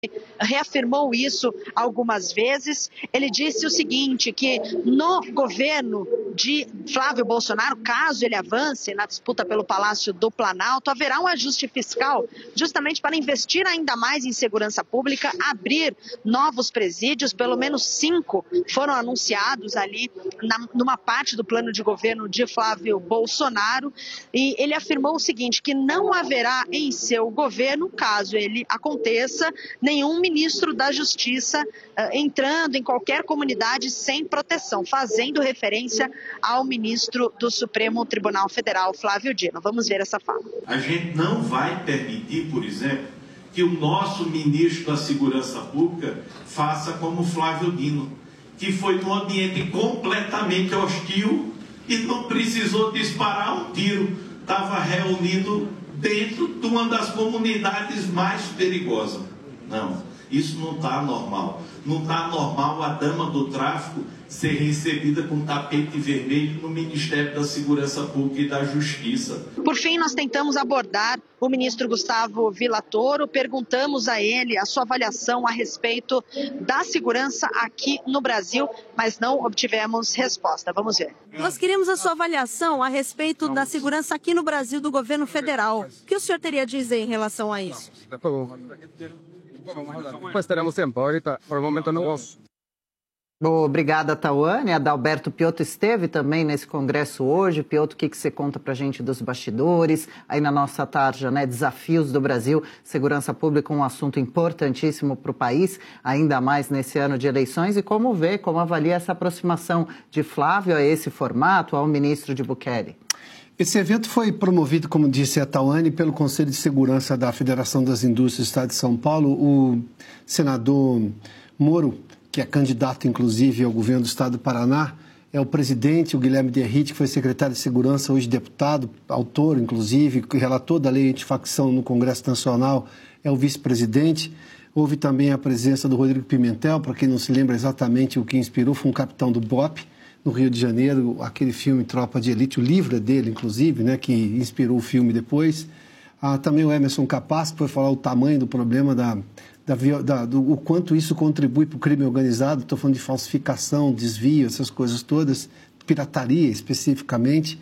reafirmou isso algumas vezes. Ele disse o seguinte, que no governo de Flávio Bolsonaro, caso ele avance na disputa pelo Palácio do Planalto, haverá um ajuste fiscal justamente para investir ainda mais em segurança pública, abrir novos presídios, pelo menos 5 foram anunciados ali numa parte do plano de governo de Flávio Bolsonaro, e ele afirmou o seguinte, que não haverá em seu governo, caso ele aconteça, nenhum ministro da Justiça entrando em qualquer comunidade sem proteção, fazendo referência ao ministro do Supremo Tribunal Federal, Flávio Dino. Vamos ver essa fala. A gente não vai permitir, por exemplo, que o nosso ministro da Segurança Pública faça como Flávio Dino, que foi num ambiente completamente hostil e não precisou disparar um tiro. Estava reunido dentro de uma das comunidades mais perigosas. Não, isso não está normal. Não está normal a dama do tráfico ser recebida com tapete vermelho no Ministério da Segurança Pública e da Justiça. Por fim, nós tentamos abordar o ministro Gustavo Villatoro, perguntamos a ele a sua avaliação a respeito da segurança aqui no Brasil, mas não obtivemos resposta. Vamos ver. Nós queremos a sua avaliação a respeito da segurança aqui no Brasil do governo federal. O que o senhor teria a dizer em relação a isso? Pues teremos tempo, ahorita, por el momento no vamos. Obrigada, Tawane. Adalberto Piotto esteve também nesse congresso hoje. Piotto, o que você conta pra gente dos bastidores? Aí na nossa tarja, né, desafios do Brasil, segurança pública, um assunto importantíssimo para o país, ainda mais nesse ano de eleições. E como vê, como avalia essa aproximação de Flávio a esse formato, ao ministro de Bukele? Esse evento foi promovido, como disse a Tawane, pelo Conselho de Segurança da Federação das Indústrias do Estado de São Paulo. O senador Moro, que é candidato, inclusive, ao governo do Estado do Paraná, é o presidente, o Guilherme Derrite, que foi secretário de Segurança, hoje deputado, autor, inclusive, relator da lei antifacção no Congresso Nacional, é o vice-presidente. Houve também a presença do Rodrigo Pimentel, para quem não se lembra exatamente o que inspirou, foi um capitão do BOPE, no Rio de Janeiro, aquele filme Tropa de Elite, o livro é dele, inclusive, né, que inspirou o filme depois. Também o Emerson Capaz, que foi falar o tamanho do problema o quanto isso contribui para o crime organizado. Estou falando de falsificação, desvio, essas coisas todas, pirataria especificamente.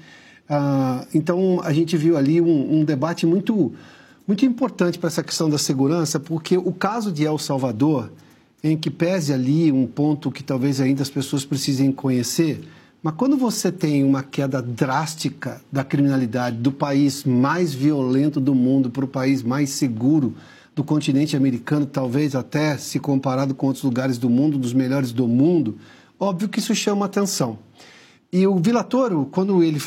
Então, a gente viu ali um debate muito importante para essa questão da segurança, porque o caso de El Salvador, em que pese ali um ponto que talvez ainda as pessoas precisem conhecer, mas quando você tem uma queda drástica da criminalidade do país mais violento do mundo para o país mais seguro do continente americano, talvez até se comparado com outros lugares do mundo, dos melhores do mundo, óbvio que isso chama atenção. E o Villatoro, quando ele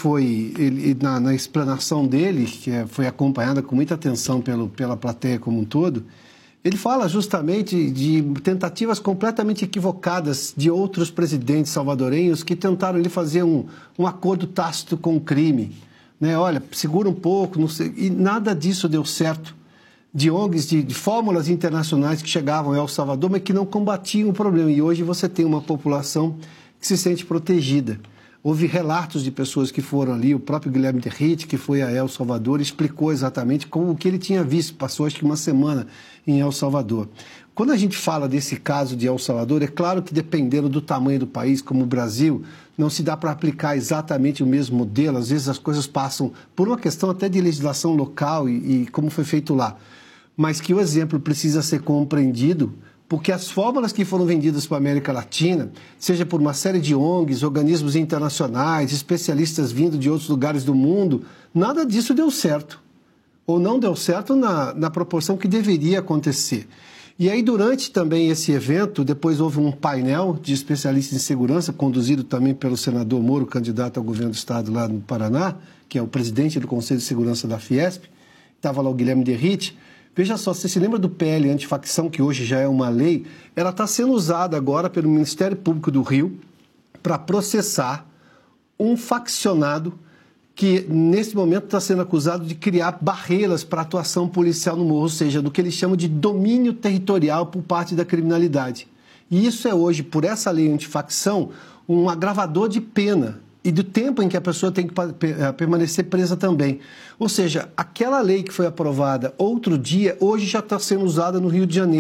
na explanação dele, que foi acompanhada com muita atenção pela plateia como um todo, ele fala justamente de tentativas completamente equivocadas de outros presidentes salvadorenhos que tentaram ali fazer um acordo tácito com o crime. Né? Olha, segura um pouco, não sei, e nada disso deu certo. De ONGs, de fórmulas internacionais que chegavam a El Salvador, mas que não combatiam o problema. E hoje você tem uma população que se sente protegida. Houve relatos de pessoas que foram ali, o próprio Guilherme Derrite, que foi a El Salvador, explicou exatamente o que ele tinha visto, passou acho que uma semana em El Salvador. Quando a gente fala desse caso de El Salvador, é claro que dependendo do tamanho do país, como o Brasil, não se dá para aplicar exatamente o mesmo modelo, às vezes as coisas passam por uma questão até de legislação local e como foi feito lá. Mas que o exemplo precisa ser compreendido, porque as fórmulas que foram vendidas para a América Latina, seja por uma série de ONGs, organismos internacionais, especialistas vindo de outros lugares do mundo, nada disso deu certo. Ou não deu certo na proporção que deveria acontecer. E aí, durante também esse evento, depois houve um painel de especialistas em segurança, conduzido também pelo senador Moro, candidato ao governo do Estado lá no Paraná, que é o presidente do Conselho de Segurança da Fiesp. Estava lá o Guilherme Derrite. Veja só, você se lembra do PL antifacção, que hoje já é uma lei? Ela está sendo usada agora pelo Ministério Público do Rio para processar um faccionado que, nesse momento, está sendo acusado de criar barreiras para a atuação policial no morro, ou seja, do que eles chamam de domínio territorial por parte da criminalidade. E isso é hoje, por essa lei antifacção, um agravador de pena e do tempo em que a pessoa tem que permanecer presa também. Ou seja, aquela lei que foi aprovada outro dia, hoje já está sendo usada no Rio de Janeiro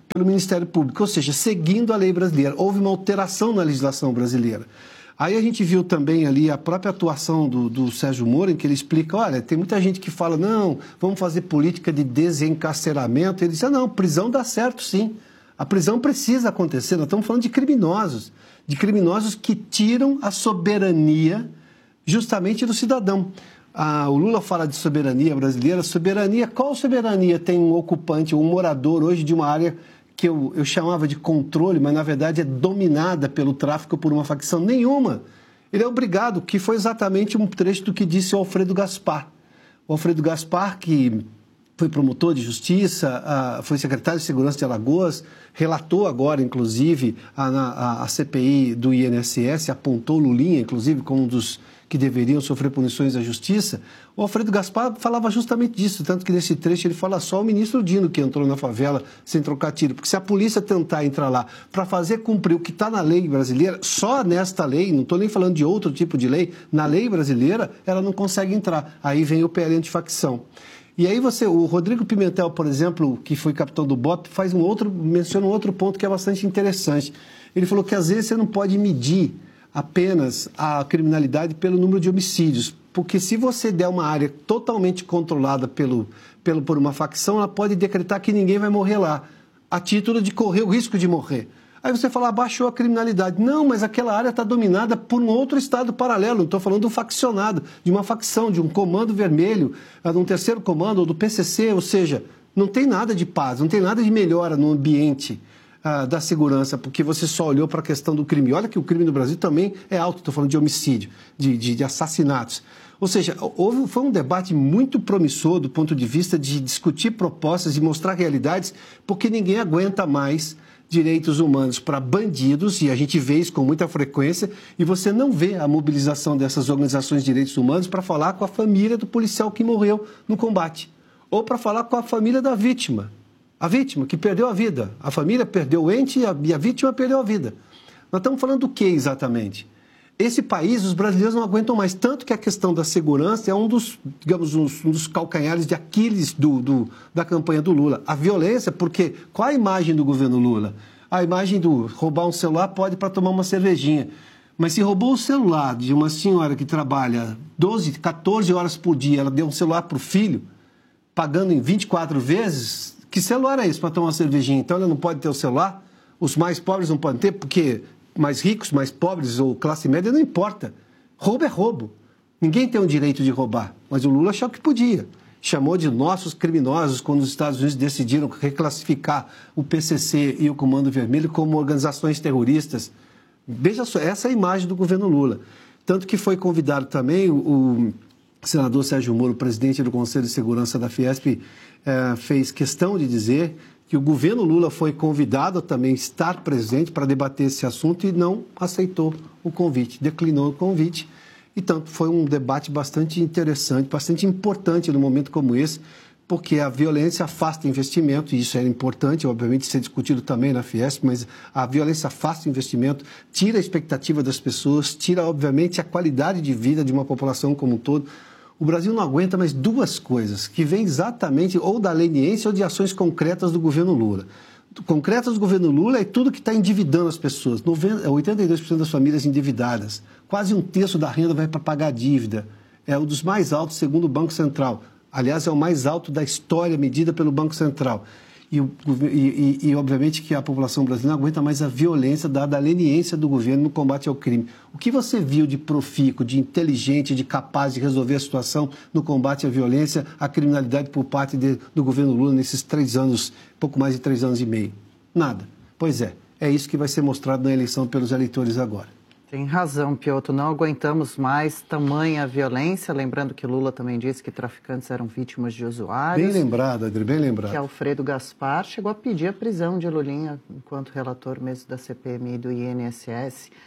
pelo Ministério Público, ou seja, seguindo a lei brasileira. Houve uma alteração na legislação brasileira. Aí a gente viu também ali a própria atuação do Sérgio Moro, em que ele explica, olha, tem muita gente que fala, não, vamos fazer política de desencarceramento. Ele disse, não, prisão dá certo sim. A prisão precisa acontecer, nós estamos falando de criminosos que tiram a soberania justamente do cidadão. O Lula fala de soberania brasileira, qual soberania tem um ocupante, um morador hoje de uma área que eu chamava de controle, mas na verdade é dominada pelo tráfico por uma facção? Nenhuma. Ele é obrigado, que foi exatamente um trecho do que disse o Alfredo Gaspar. O Alfredo Gaspar, que foi promotor de justiça, foi secretário de Segurança de Alagoas, relatou agora, inclusive, a CPI do INSS, apontou Lulinha, inclusive, como um dos que deveriam sofrer punições da justiça. O Alfredo Gaspar falava justamente disso, tanto que nesse trecho ele fala só o ministro Dino que entrou na favela sem trocar tiro, porque se a polícia tentar entrar lá para fazer cumprir o que está na lei brasileira, só nesta lei, não estou nem falando de outro tipo de lei, na lei brasileira, ela não consegue entrar. Aí vem o PL antifacção. E aí o Rodrigo Pimentel, por exemplo, que foi capitão do BOP, menciona um outro ponto que é bastante interessante. Ele falou que às vezes você não pode medir apenas a criminalidade pelo número de homicídios, porque se você der uma área totalmente controlada por uma facção, ela pode decretar que ninguém vai morrer lá, a título de correr o risco de morrer. Aí você fala, baixou a criminalidade. Não, mas aquela área está dominada por um outro estado paralelo. Não estou falando do faccionado, de uma facção, de um comando vermelho, de um terceiro comando, ou do PCC. Ou seja, não tem nada de paz, não tem nada de melhora no ambiente da segurança, porque você só olhou para a questão do crime. Olha que o crime no Brasil também é alto, estou falando de homicídio, de assassinatos. Ou seja, foi um debate muito promissor do ponto de vista de discutir propostas e mostrar realidades, porque ninguém aguenta mais direitos humanos para bandidos, e a gente vê isso com muita frequência, e você não vê a mobilização dessas organizações de direitos humanos para falar com a família do policial que morreu no combate, ou para falar com a família da vítima. A vítima que perdeu a vida. A família perdeu o ente e a vítima perdeu a vida. Nós estamos falando do que exatamente? Esse país, os brasileiros não aguentam mais. Tanto que a questão da segurança é um dos calcanhares de Aquiles da campanha do Lula. A violência, porque qual a imagem do governo Lula? A imagem do roubar um celular pode para tomar uma cervejinha. Mas se roubou o celular de uma senhora que trabalha 12, 14 horas por dia, ela deu um celular para o filho, pagando em 24 vezes... Que celular é esse para tomar uma cervejinha? Então ela não pode ter o celular? Os mais pobres não podem ter, porque mais ricos, mais pobres ou classe média, não importa. Roubo é roubo. Ninguém tem o direito de roubar. Mas o Lula achou que podia. Chamou de nossos criminosos quando os Estados Unidos decidiram reclassificar o PCC e o Comando Vermelho como organizações terroristas. Veja só, essa é a imagem do governo Lula. Tanto que foi convidado também o senador Sérgio Moro, presidente do Conselho de Segurança da Fiesp, fez questão de dizer que o governo Lula foi convidado a também estar presente para debater esse assunto e não aceitou o convite, declinou o convite. E tanto foi um debate bastante interessante, bastante importante num momento como esse, porque a violência afasta investimento, e isso era importante, obviamente, ser discutido também na Fiesp, mas a violência afasta investimento, tira a expectativa das pessoas, tira, obviamente, a qualidade de vida de uma população como um todo. O Brasil não aguenta mais duas coisas, que vêm exatamente ou da leniência ou de ações concretas do governo Lula. Concretas do governo Lula é tudo que está endividando as pessoas. 82% das famílias endividadas. Quase um terço da renda vai para pagar a dívida. É um dos mais altos, segundo o Banco Central. Aliás, é o mais alto da história medida pelo Banco Central. E obviamente, que a população brasileira não aguenta mais a violência dada a leniência do governo no combate ao crime. O que você viu de profícuo, de inteligente, de capaz de resolver a situação no combate à violência, à criminalidade por parte do governo Lula nesses 3 anos, pouco mais de 3 anos e meio? Nada. Pois é isso que vai ser mostrado na eleição pelos eleitores agora. Tem razão, Piotr, não aguentamos mais tamanha violência, lembrando que Lula também disse que traficantes eram vítimas de usuários. Bem lembrado, Adri, bem lembrado. Que Alfredo Gaspar chegou a pedir a prisão de Lulinha enquanto relator mesmo da CPMI do INSS.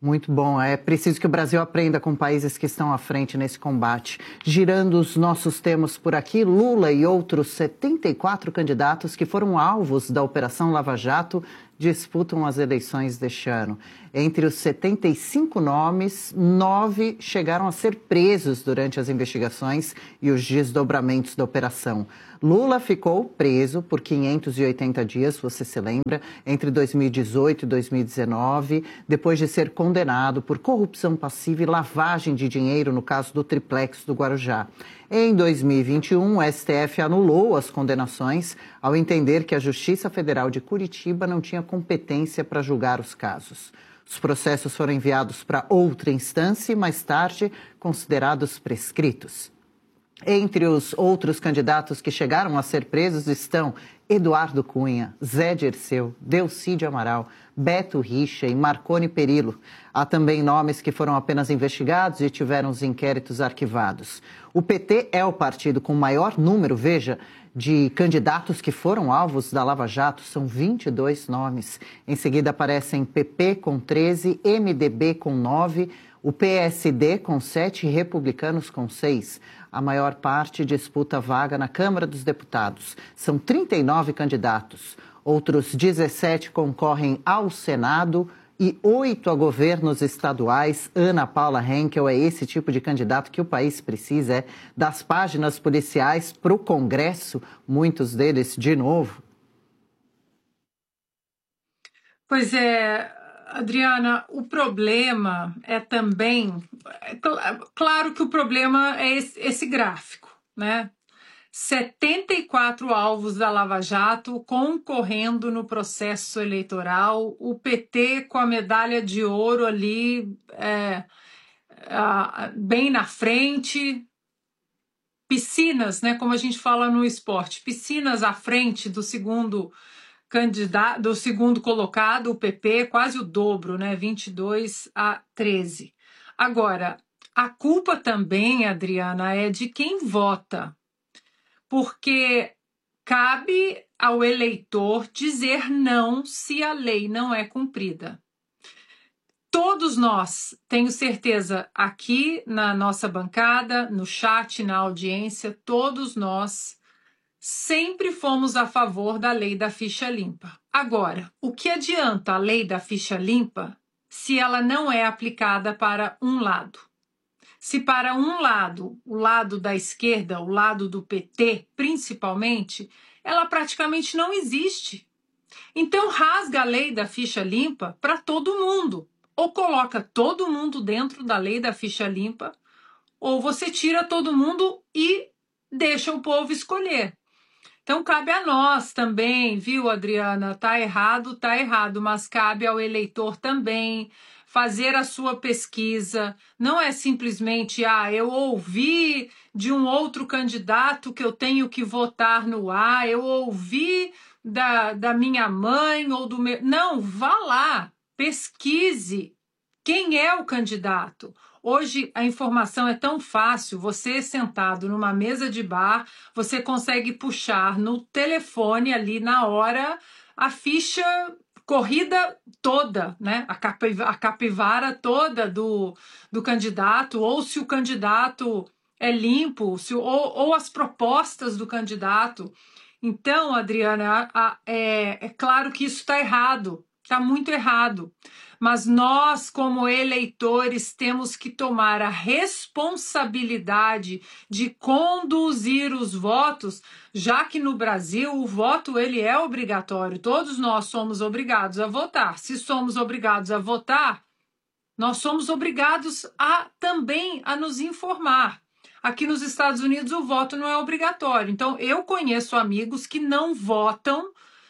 Muito bom. É preciso que o Brasil aprenda com países que estão à frente nesse combate. Girando os nossos temas por aqui, Lula e outros 74 candidatos que foram alvos da Operação Lava Jato disputam as eleições deste ano. Entre os 75 nomes, 9 chegaram a ser presos durante as investigações e os desdobramentos da operação. Lula ficou preso por 580 dias, você se lembra, entre 2018 e 2019, depois de ser condenado por corrupção passiva e lavagem de dinheiro no caso do Triplex do Guarujá. Em 2021, o STF anulou as condenações ao entender que a Justiça Federal de Curitiba não tinha competência para julgar os casos. Os processos foram enviados para outra instância e, mais tarde, considerados prescritos. Entre os outros candidatos que chegaram a ser presos estão Eduardo Cunha, Zé Dirceu, Delcídio Amaral, Beto Richa e Marconi Perillo. Há também nomes que foram apenas investigados e tiveram os inquéritos arquivados. O PT é o partido com maior número, veja, de candidatos que foram alvos da Lava Jato, são 22 nomes. Em seguida aparecem PP com 13, MDB com 9, o PSD com 7 e Republicanos com 6. A maior parte disputa vaga na Câmara dos Deputados. São 39 candidatos. Outros 17 concorrem ao Senado e 8 a governos estaduais. Ana Paula Henkel é esse tipo de candidato que o país precisa, das páginas policiais para o Congresso, muitos deles de novo. Pois é, Adriana, o problema é também... Claro que o problema é esse gráfico, né? 74 alvos da Lava Jato concorrendo no processo eleitoral, o PT com a medalha de ouro ali bem na frente, piscinas, né, como a gente fala no esporte, piscinas à frente do segundo candidato, do segundo colocado, o PP, quase o dobro, né, 22 a 13. Agora, a culpa também, Adriana, é de quem vota, porque cabe ao eleitor dizer não se a lei não é cumprida. Todos nós, tenho certeza, aqui na nossa bancada, no chat, na audiência, todos nós sempre fomos a favor da lei da ficha limpa. Agora, o que adianta a lei da ficha limpa se ela não é aplicada para um lado? Se para um lado, o lado da esquerda, o lado do PT, principalmente, ela praticamente não existe. Então, rasga a lei da ficha limpa para todo mundo. Ou coloca todo mundo dentro da lei da ficha limpa, ou você tira todo mundo e deixa o povo escolher. Então, cabe a nós também, viu, Adriana? Tá errado, mas cabe ao eleitor também fazer a sua pesquisa. Não é simplesmente, eu ouvi de um outro candidato que eu tenho que votar no A, eu ouvi da minha mãe ou do meu... Não, vá lá, pesquise quem é o candidato. Hoje a informação é tão fácil, você sentado numa mesa de bar, você consegue puxar no telefone ali na hora a ficha corrida toda, né? A capivara toda do candidato, ou se o candidato é limpo, ou as propostas do candidato. Então, Adriana, é claro que isso está errado, está muito errado. Mas nós, como eleitores, temos que tomar a responsabilidade de conduzir os votos, já que no Brasil o voto ele é obrigatório. Todos nós somos obrigados a votar. Se somos obrigados a votar, nós somos obrigados também a nos informar. Aqui nos Estados Unidos o voto não é obrigatório. Então, eu conheço amigos que não votam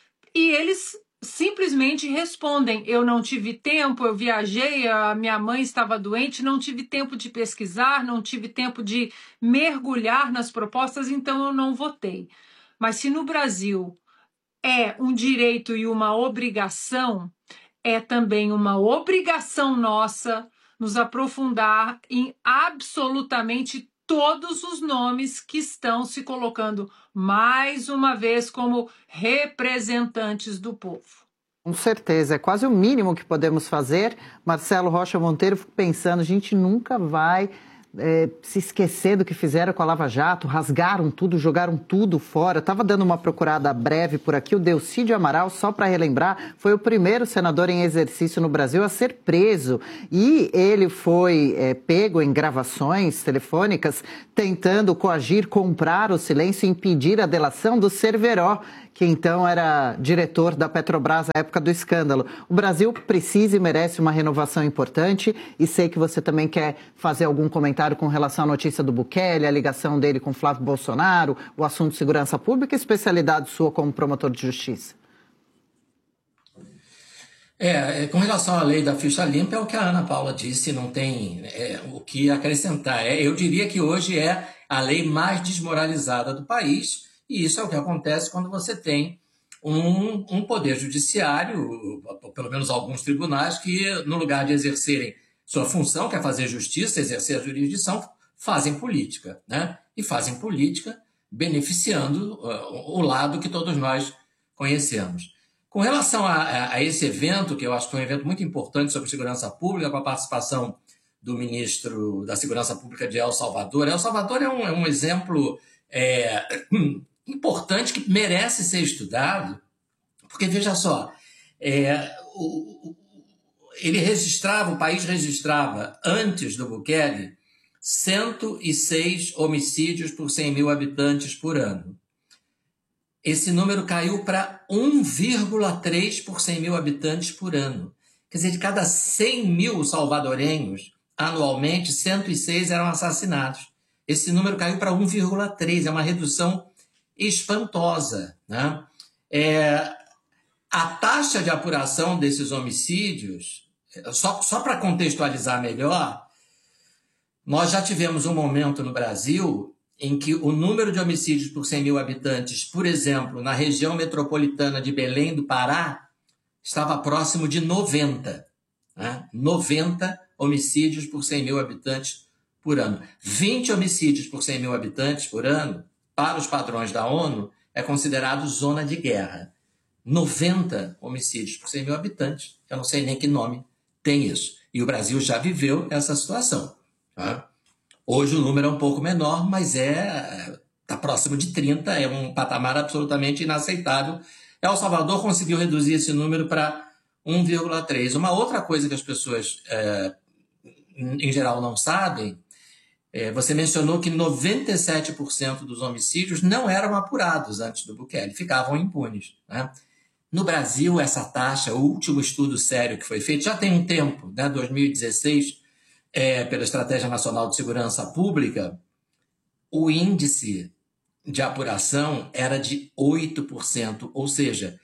e eles simplesmente respondem: eu não tive tempo, eu viajei, a minha mãe estava doente, não tive tempo de pesquisar, não tive tempo de mergulhar nas propostas, então eu não votei. Mas se no Brasil é um direito e uma obrigação, é também uma obrigação nossa nos aprofundar em absolutamente todos os nomes que estão se colocando mais uma vez como representantes do povo. Com certeza, é quase o mínimo que podemos fazer. Marcelo Rocha Monteiro, fico pensando, a gente nunca vai se esquecer do que fizeram com a Lava Jato, rasgaram tudo, jogaram tudo fora. Estava dando uma procurada breve por aqui, o Delcídio Amaral, só para relembrar, foi o primeiro senador em exercício no Brasil a ser preso. E ele foi pego em gravações telefônicas, tentando coagir, comprar o silêncio e impedir a delação do Cerveró, que então era diretor da Petrobras na época do escândalo. O Brasil precisa e merece uma renovação importante, e sei que você também quer fazer algum comentário com relação à notícia do Bukele, a ligação dele com Flávio Bolsonaro, o assunto de segurança pública, especialidade sua como promotor de justiça. Com relação à lei da ficha limpa, é o que a Ana Paula disse, não tem o que acrescentar. Eu diria que hoje é a lei mais desmoralizada do país, e isso é o que acontece quando você tem um poder judiciário, pelo menos alguns tribunais, que no lugar de exercerem sua função, que é fazer justiça, exercer a jurisdição, fazem política, né? E fazem política beneficiando o lado que todos nós conhecemos. Com relação a esse evento, que eu acho que é um evento muito importante sobre segurança pública, com a participação do ministro da Segurança Pública de El Salvador. El Salvador é um exemplo importante que merece ser estudado, porque, veja só, o país registrava, antes do Bukele, 106 homicídios por 100 mil habitantes por ano. Esse número caiu para 1,3 por 100 mil habitantes por ano. Quer dizer, de cada 100 mil salvadorenhos, anualmente, 106 eram assassinados. Esse número caiu para 1,3, é uma redução espantosa, né? A taxa de apuração desses homicídios, só para contextualizar melhor, nós já tivemos um momento no Brasil em que o número de homicídios por 100 mil habitantes, por exemplo, na região metropolitana de Belém do Pará, estava próximo de 90. Né? 90 homicídios por 100 mil habitantes por ano. 20 homicídios por 100 mil habitantes por ano, para os padrões da ONU, é considerado zona de guerra. 90 homicídios por 100 mil habitantes, eu não sei nem que nome tem isso. E o Brasil já viveu essa situação. Tá? Hoje o número é um pouco menor, mas está próximo de 30, é um patamar absolutamente inaceitável. El Salvador conseguiu reduzir esse número para 1,3. Uma outra coisa que as pessoas, em geral, não sabem, você mencionou que 97% dos homicídios não eram apurados antes do Bukele, ficavam impunes. Né? No Brasil, essa taxa, o último estudo sério que foi feito, já tem um tempo, né, 2016, pela Estratégia Nacional de Segurança Pública, o índice de apuração era de 8%, ou seja,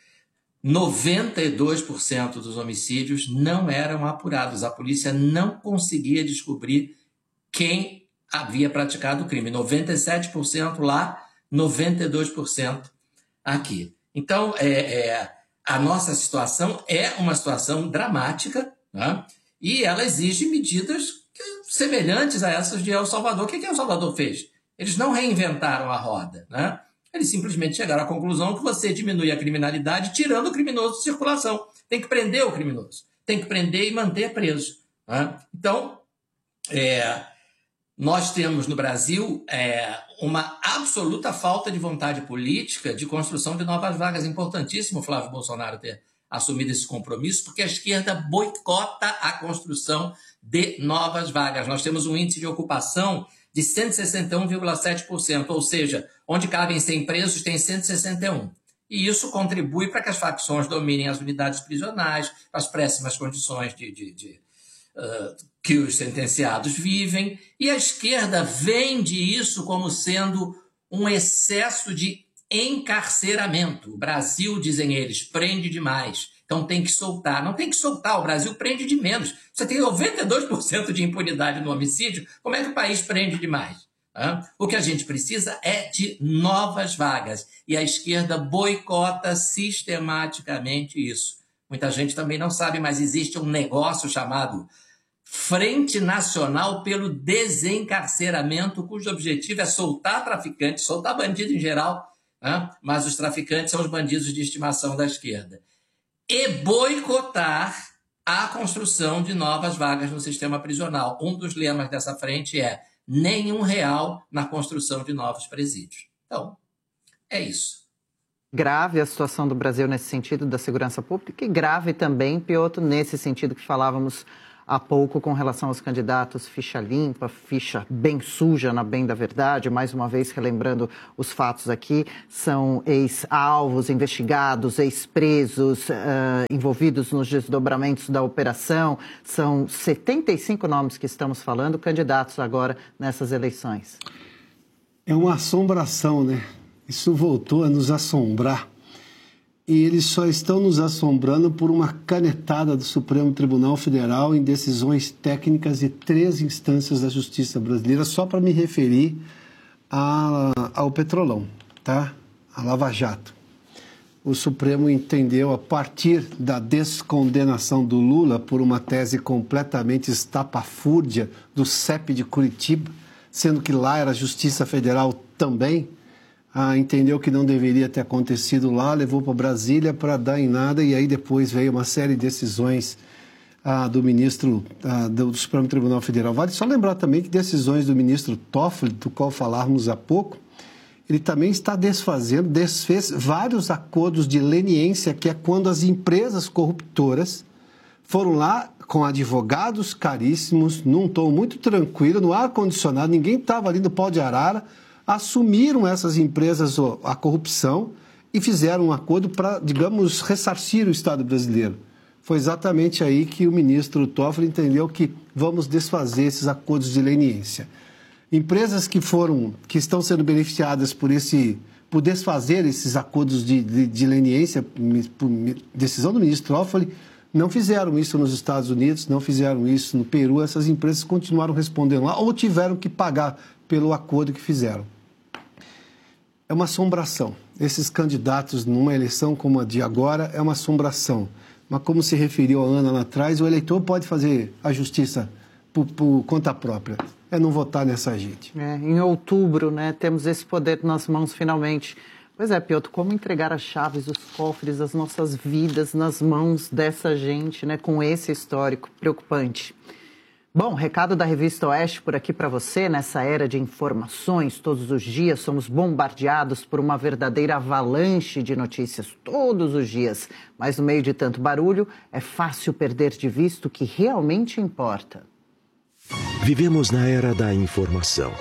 92% dos homicídios não eram apurados. A polícia não conseguia descobrir quem havia praticado o crime. 97% lá, 92% aqui. Então, a nossa situação é uma situação dramática, né? E ela exige medidas semelhantes a essas de El Salvador. O que El Salvador fez? Eles não reinventaram a roda, né? Eles simplesmente chegaram à conclusão que você diminui a criminalidade tirando o criminoso de circulação. Tem que prender o criminoso. Tem que prender e manter preso. Né? Então, nós temos no Brasil uma absoluta falta de vontade política de construção de novas vagas. Importantíssimo o Flávio Bolsonaro ter assumido esse compromisso, porque a esquerda boicota a construção de novas vagas. Nós temos um índice de ocupação de 161,7%, ou seja, onde cabem 100 presos, tem 161. E isso contribui para que as facções dominem as unidades prisionais, as péssimas condições que os sentenciados vivem, e a esquerda vende isso como sendo um excesso de encarceramento. O Brasil, dizem eles, prende demais, então tem que soltar. Não tem que soltar, o Brasil prende de menos. Você tem 92% de impunidade no homicídio, como é que o país prende demais? O que a gente precisa é de novas vagas, e a esquerda boicota sistematicamente isso. Muita gente também não sabe, mas existe um negócio chamado Frente Nacional pelo Desencarceramento, cujo objetivo é soltar traficantes, soltar bandido em geral, mas os traficantes são os bandidos de estimação da esquerda. e boicotar a construção de novas vagas no sistema prisional. Um dos lemas dessa frente é nenhum real na construção de novos presídios. Então, é isso. Grave a situação do Brasil nesse sentido da segurança pública e grave também, Piotr, nesse sentido que falávamos há pouco com relação aos candidatos, ficha limpa, ficha bem suja, na bem da verdade. Mais uma vez, relembrando os fatos aqui, são ex-alvos, investigados, ex-presos, envolvidos nos desdobramentos da operação. São 75 nomes que estamos falando, candidatos agora nessas eleições. É uma assombração, né? Isso voltou a nos assombrar. E eles só estão nos assombrando por uma canetada do Supremo Tribunal Federal em decisões técnicas de 3 instâncias da Justiça brasileira, só para me referir ao Petrolão, tá? A Lava Jato. O Supremo entendeu, a partir da descondenação do Lula por uma tese completamente estapafúrdia do CEP de Curitiba, sendo que lá era a Justiça Federal também, entendeu que não deveria ter acontecido lá, levou para Brasília para dar em nada, e aí depois veio uma série de decisões do ministro do Supremo Tribunal Federal. Vale só lembrar também que decisões do ministro Toffoli, do qual falávamos há pouco, ele também está desfez vários acordos de leniência, que é quando as empresas corruptoras foram lá com advogados caríssimos, num tom muito tranquilo, no ar-condicionado, ninguém estava ali no pau de arara, assumiram essas empresas a corrupção e fizeram um acordo para, digamos, ressarcir o Estado brasileiro. Foi exatamente aí que o ministro Toffoli entendeu que vamos desfazer esses acordos de leniência. Empresas que estão sendo beneficiadas por desfazer esses acordos de leniência, por decisão do ministro Toffoli, não fizeram isso nos Estados Unidos, não fizeram isso no Peru. Essas empresas continuaram respondendo lá ou tiveram que pagar pelo acordo que fizeram. É uma assombração. Esses candidatos numa eleição como a de agora é uma assombração. Mas como se referiu a Ana lá atrás, o eleitor pode fazer a justiça por conta própria. É não votar nessa gente. Em outubro, né, temos esse poder nas mãos finalmente. Pois é, Piotr, como entregar as chaves, os cofres, as nossas vidas nas mãos dessa gente, né, com esse histórico preocupante? Bom, recado da Revista Oeste por aqui para você. Nessa era de informações, todos os dias somos bombardeados por uma verdadeira avalanche de notícias, todos os dias. Mas no meio de tanto barulho, é fácil perder de vista o que realmente importa. Vivemos na era da informação,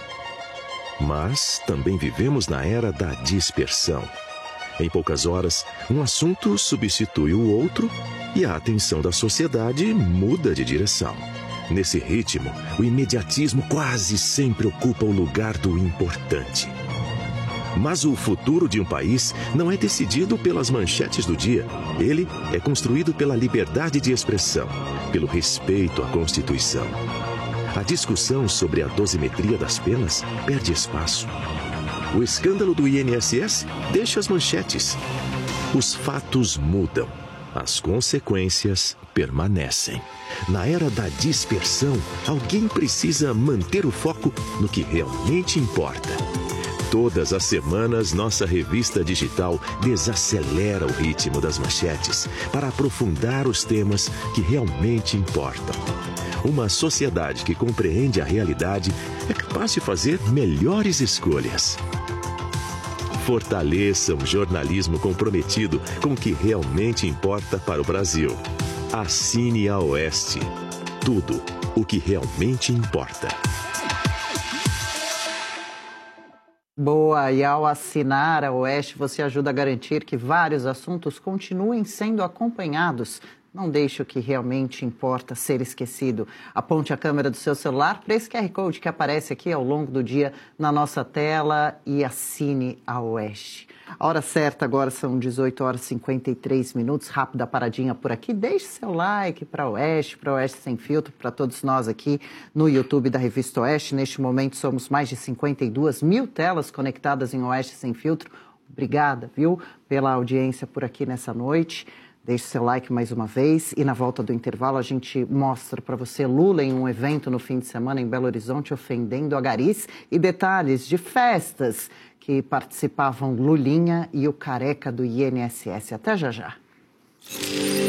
mas também vivemos na era da dispersão. Em poucas horas, um assunto substitui o outro e a atenção da sociedade muda de direção. Nesse ritmo, o imediatismo quase sempre ocupa o lugar do importante. Mas o futuro de um país não é decidido pelas manchetes do dia. Ele é construído pela liberdade de expressão, pelo respeito à Constituição. A discussão sobre a dosimetria das penas perde espaço. O escândalo do INSS deixa as manchetes. Os fatos mudam. As consequências permanecem. Na era da dispersão, alguém precisa manter o foco no que realmente importa. Todas as semanas, nossa revista digital desacelera o ritmo das manchetes para aprofundar os temas que realmente importam. Uma sociedade que compreende a realidade é capaz de fazer melhores escolhas. Fortaleça um jornalismo comprometido com o que realmente importa para o Brasil. Assine a Oeste. Tudo o que realmente importa. Boa, e ao assinar a Oeste, você ajuda a garantir que vários assuntos continuem sendo acompanhados. Não deixe o que realmente importa ser esquecido. Aponte a câmera do seu celular para esse QR Code que aparece aqui ao longo do dia na nossa tela e assine a Oeste. A hora certa agora são 18h53. Rápida paradinha por aqui. Deixe seu like para a Oeste Sem Filtro, para todos nós aqui no YouTube da Revista Oeste. Neste momento somos mais de 52 mil telas conectadas em Oeste Sem Filtro. Obrigada, viu, pela audiência por aqui nessa noite. Deixe seu like mais uma vez e na volta do intervalo a gente mostra para você Lula em um evento no fim de semana em Belo Horizonte ofendendo a garis e detalhes de festas que participavam Lulinha e o careca do INSS. Até já já.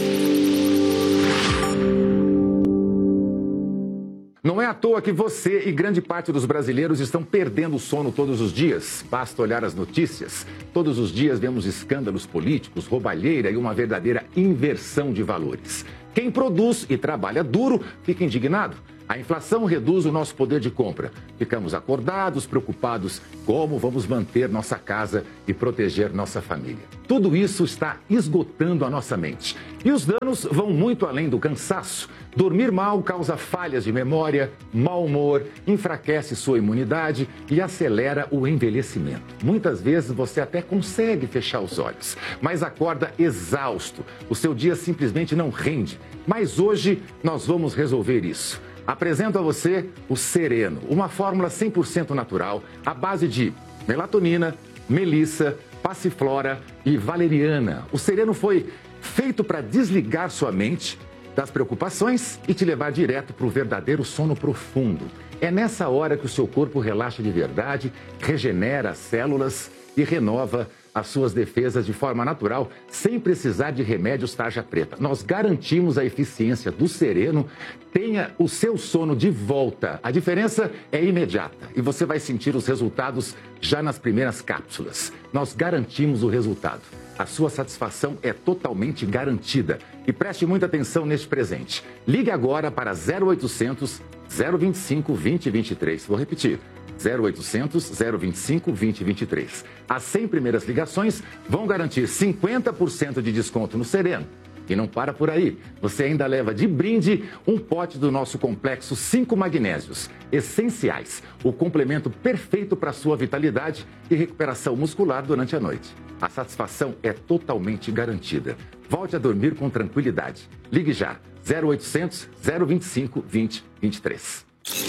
Não é à toa que você e grande parte dos brasileiros estão perdendo o sono todos os dias. Basta olhar as notícias. Todos os dias vemos escândalos políticos, roubalheira e uma verdadeira inversão de valores. Quem produz e trabalha duro fica indignado. A inflação reduz o nosso poder de compra. Ficamos acordados, preocupados como vamos manter nossa casa e proteger nossa família. Tudo isso está esgotando a nossa mente. E os danos vão muito além do cansaço. Dormir mal causa falhas de memória, mau humor, enfraquece sua imunidade e acelera o envelhecimento. Muitas vezes você até consegue fechar os olhos, mas acorda exausto. O seu dia simplesmente não rende. Mas hoje nós vamos resolver isso. Apresento a você o Sereno, uma fórmula 100% natural à base de melatonina, melissa, passiflora e valeriana. O Sereno foi feito para desligar sua mente das preocupações e te levar direto para o verdadeiro sono profundo. É nessa hora que o seu corpo relaxa de verdade, regenera as células e renova as suas defesas de forma natural, sem precisar de remédios tarja preta. Nós garantimos a eficiência do Sereno. Tenha o seu sono de volta. A diferença é imediata e você vai sentir os resultados já nas primeiras cápsulas. Nós garantimos o resultado. A sua satisfação é totalmente garantida. E preste muita atenção neste presente. Ligue agora para 0800 025 2023. Vou repetir. 0800 025 2023. As 100 primeiras ligações vão garantir 50% de desconto no Sereno. E não para por aí. Você ainda leva de brinde um pote do nosso complexo 5 magnésios essenciais. O complemento perfeito para a sua vitalidade e recuperação muscular durante a noite. A satisfação é totalmente garantida. Volte a dormir com tranquilidade. Ligue já. 0800 025 2023.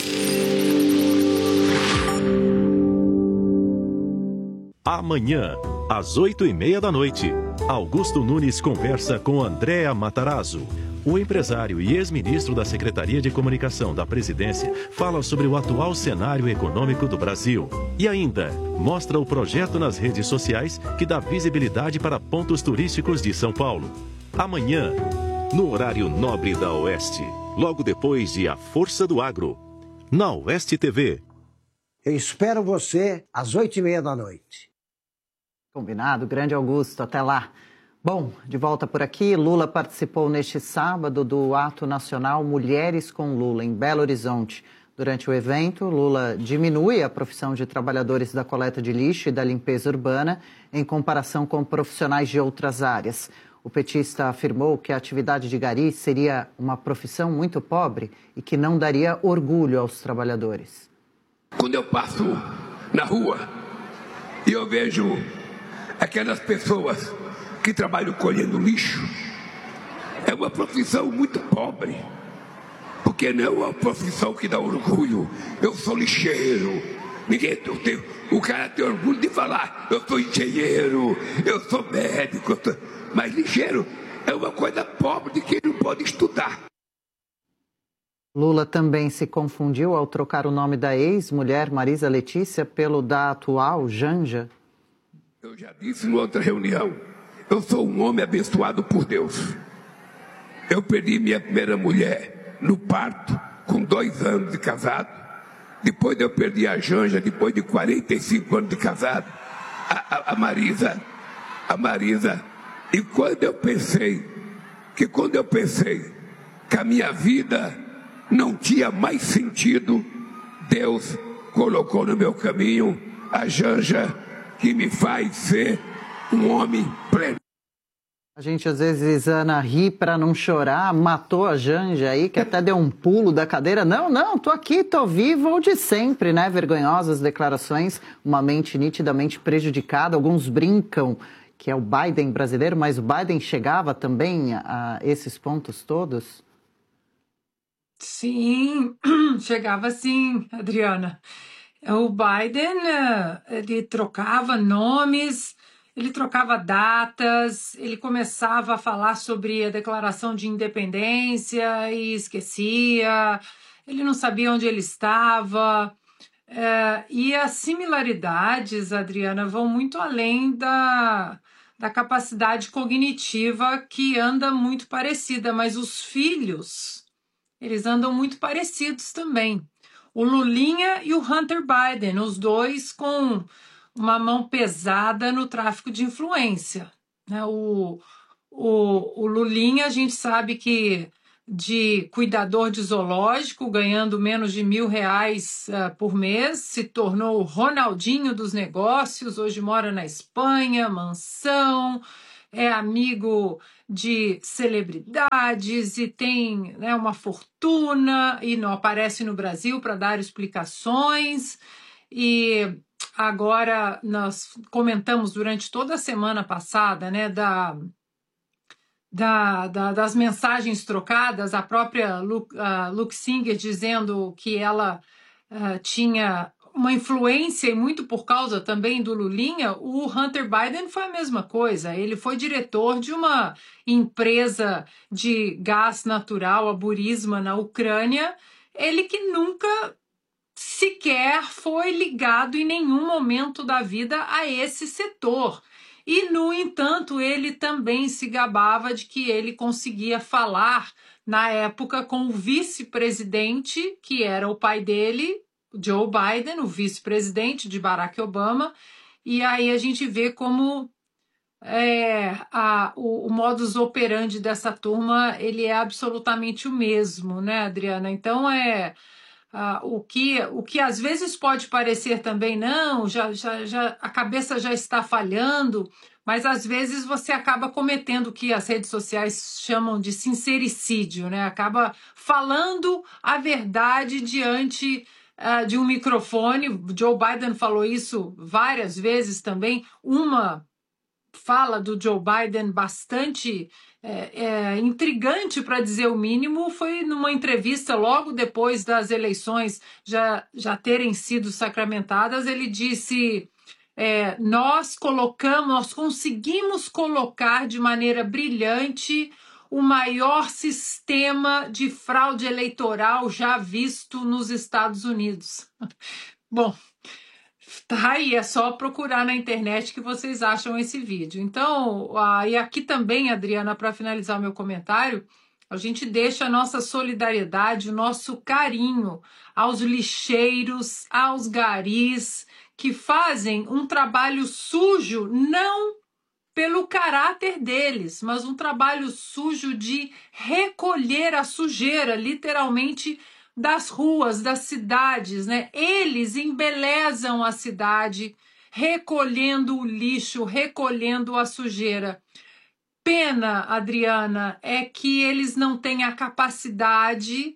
Amanhã, às 8h30 da noite, Augusto Nunes conversa com Andréa Matarazzo. O empresário e ex-ministro da Secretaria de Comunicação da Presidência fala sobre o atual cenário econômico do Brasil. E ainda, mostra o projeto nas redes sociais que dá visibilidade para pontos turísticos de São Paulo. Amanhã, no horário nobre da Oeste, logo depois de A Força do Agro, na Oeste TV. Eu espero você às 8h30 da noite. Combinado, grande Augusto, até lá. Bom, de volta por aqui, Lula participou neste sábado do Ato Nacional Mulheres com Lula, em Belo Horizonte. Durante o evento, Lula diminui a profissão de trabalhadores da coleta de lixo e da limpeza urbana em comparação com profissionais de outras áreas. O petista afirmou que a atividade de gari seria uma profissão muito pobre e que não daria orgulho aos trabalhadores. Quando eu passo na rua e eu vejo aquelas pessoas que trabalham colhendo lixo, é uma profissão muito pobre, porque não é uma profissão que dá orgulho. Eu sou lixeiro, o cara tem orgulho de falar, eu sou engenheiro, eu sou médico, mas lixeiro é uma coisa pobre de quem não pode estudar. Lula também se confundiu ao trocar o nome da ex-mulher Marisa Letícia pelo da atual Janja. Eu já disse em outra reunião, eu sou um homem abençoado por Deus. Eu perdi minha primeira mulher no parto, com 2 anos de casado. Depois eu perdi a Janja, depois de 45 anos de casado. A Marisa. E quando eu pensei que a minha vida não tinha mais sentido, Deus colocou no meu caminho a Janja, que me faz ser um homem pleno. A gente às vezes, Ana, ri para não chorar, matou a Janja aí, que até deu um pulo da cadeira. Não, tô aqui, tô vivo, ou de sempre, né? Vergonhosas declarações, uma mente nitidamente prejudicada. Alguns brincam que é o Biden brasileiro, mas o Biden chegava também a esses pontos todos? Sim, chegava sim, Adriana. O Biden, ele trocava nomes, ele trocava datas, ele começava a falar sobre a declaração de independência e esquecia, ele não sabia onde ele estava. E as similaridades, Adriana, vão muito além da capacidade cognitiva, que anda muito parecida, mas os filhos eles andam muito parecidos também. O Lulinha e o Hunter Biden, os dois com uma mão pesada no tráfico de influência, né? O Lulinha, a gente sabe que de cuidador de zoológico, ganhando menos de R$1.000 por mês, se tornou o Ronaldinho dos negócios, hoje mora na Espanha, mansão, é amigo de celebridades e tem, né, uma fortuna e não aparece no Brasil para dar explicações. E agora nós comentamos durante toda a semana passada, né, das mensagens trocadas, a própria Luxinger dizendo que ela tinha uma influência, e muito por causa também do Lulinha. O Hunter Biden foi a mesma coisa. Ele foi diretor de uma empresa de gás natural, a Burisma, na Ucrânia. Ele que nunca sequer foi ligado em nenhum momento da vida a esse setor. E, no entanto, ele também se gabava de que ele conseguia falar, na época, com o vice-presidente, que era o pai dele, Joe Biden, o vice-presidente de Barack Obama. E aí a gente vê como o modus operandi dessa turma, ele é absolutamente o mesmo, né, Adriana? Então, o que às vezes pode parecer também, não, a cabeça já está falhando, mas às vezes você acaba cometendo o que as redes sociais chamam de sincericídio, né? Acaba falando a verdade diante de um microfone. Joe Biden falou isso várias vezes também. Uma fala do Joe Biden bastante intrigante, para dizer o mínimo, foi numa entrevista logo depois das eleições já terem sido sacramentadas. Ele disse: nós conseguimos colocar de maneira brilhante o maior sistema de fraude eleitoral já visto nos Estados Unidos. Bom, tá aí, é só procurar na internet que vocês acham esse vídeo. Então, e aqui também, Adriana, para finalizar o meu comentário, a gente deixa a nossa solidariedade, o nosso carinho aos lixeiros, aos garis, que fazem um trabalho sujo, não pelo caráter deles, mas um trabalho sujo de recolher a sujeira, literalmente, das ruas, das cidades, né? Eles embelezam a cidade, recolhendo o lixo, recolhendo a sujeira. Pena, Adriana, é que eles não têm a capacidade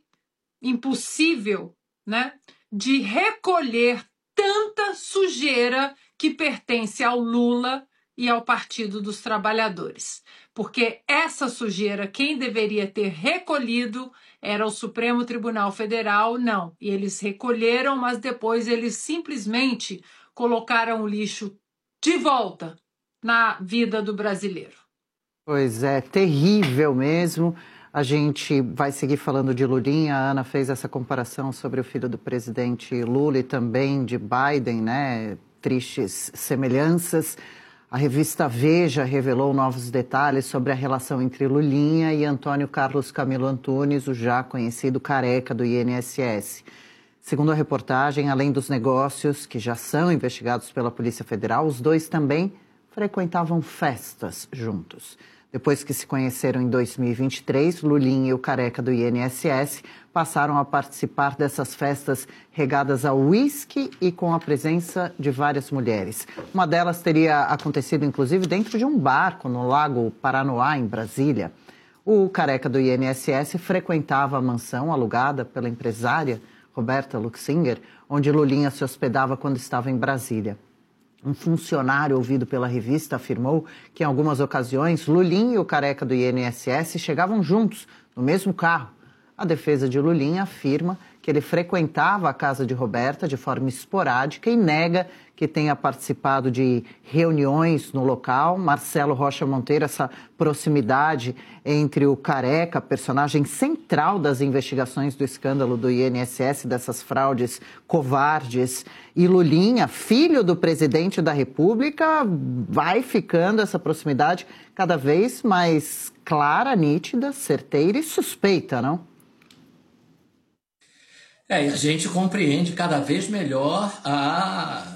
impossível, né, de recolher tanta sujeira que pertence ao Lula e ao Partido dos Trabalhadores. Porque essa sujeira, quem deveria ter recolhido era o Supremo Tribunal Federal, não. E eles recolheram, mas depois eles simplesmente colocaram o lixo de volta na vida do brasileiro. Pois é, terrível mesmo. A gente vai seguir falando de Lulinha. A Ana fez essa comparação sobre o filho do presidente Lula e também de Biden, né? Tristes semelhanças. A revista Veja revelou novos detalhes sobre a relação entre Lulinha e Antônio Carlos Camilo Antunes, o já conhecido careca do INSS. Segundo a reportagem, além dos negócios que já são investigados pela Polícia Federal, os dois também frequentavam festas juntos. Depois que se conheceram em 2023, Lulinha e o careca do INSS passaram a participar dessas festas regadas ao uísque e com a presença de várias mulheres. Uma delas teria acontecido, inclusive, dentro de um barco no Lago Paranoá, em Brasília. O careca do INSS frequentava a mansão alugada pela empresária Roberta Luxinger, onde Lulinha se hospedava quando estava em Brasília. Um funcionário ouvido pela revista afirmou que, em algumas ocasiões, Lulinha e o careca do INSS chegavam juntos, no mesmo carro. A defesa de Lulinha afirma que ele frequentava a casa de Roberta de forma esporádica e nega que tenha participado de reuniões no local. Marcelo Rocha Monteiro, essa proximidade entre o careca, personagem central das investigações do escândalo do INSS, dessas fraudes covardes, e Lulinha, filho do presidente da República, vai ficando essa proximidade cada vez mais clara, nítida, certeira e suspeita, não? E a gente compreende cada vez melhor a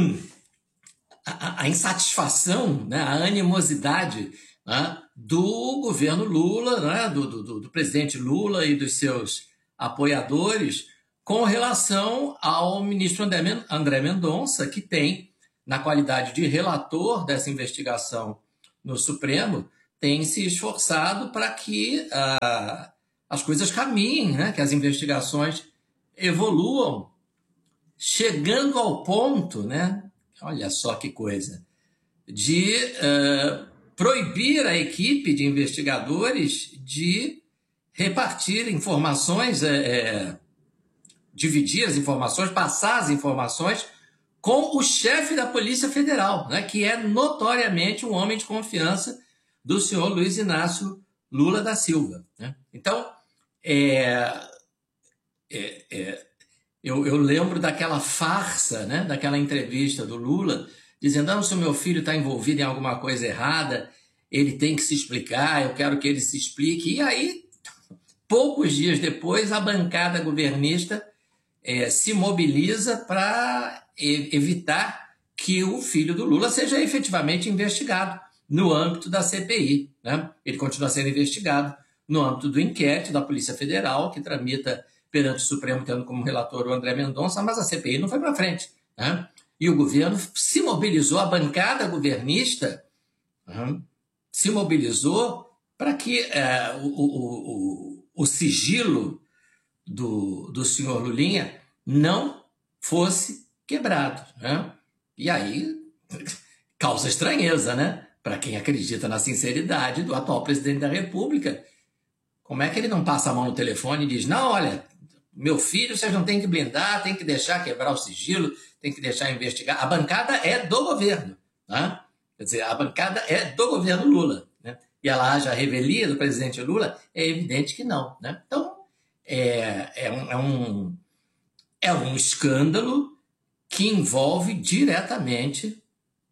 insatisfação, né, a animosidade, né, do governo Lula, né, do presidente Lula e dos seus apoiadores com relação ao ministro André Mendonça, que tem, na qualidade de relator dessa investigação no Supremo, tem se esforçado para que as coisas caminhem, né, que as investigações evoluam, chegando ao ponto, né, olha só que coisa, de proibir a equipe de investigadores de repartir informações, dividir as informações, passar as informações com o chefe da Polícia Federal, né, que é notoriamente um homem de confiança do senhor Luiz Inácio Lula da Silva, né? Então, eu lembro daquela farsa, né, daquela entrevista do Lula, dizendo, se o meu filho está envolvido em alguma coisa errada, ele tem que se explicar, eu quero que ele se explique. E aí, poucos dias depois, a bancada governista se mobiliza para evitar que o filho do Lula seja efetivamente investigado no âmbito da CPI, né? Ele continua sendo investigado no âmbito do inquérito da Polícia Federal, que tramita perante o Supremo, tendo como relator o André Mendonça, mas a CPI não foi para frente, né? E o governo se mobilizou, a bancada governista se mobilizou para que o sigilo do senhor Lulinha não fosse quebrado, né? E aí causa estranheza, né? Para quem acredita na sinceridade do atual presidente da República. Como é que ele não passa a mão no telefone e diz, não, olha, meu filho, vocês não têm que blindar, tem que deixar quebrar o sigilo, tem que deixar investigar. A bancada é do governo, né? Quer dizer, a bancada é do governo Lula, né? E ela haja a revelia do presidente Lula? É evidente que não, né? Então, é um escândalo que envolve diretamente